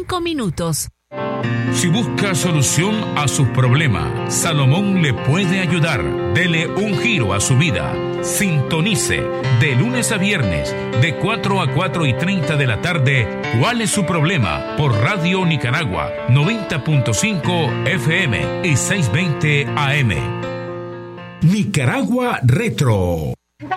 5 minutos. Si busca solución a sus problemas, Salomón le puede ayudar. Dele un giro a su vida. Sintonice de lunes a viernes de 4 a 4:30 de la tarde. ¿Cuál es su problema? Por Radio Nicaragua 90.5 FM y 620 AM. Nicaragua Retro.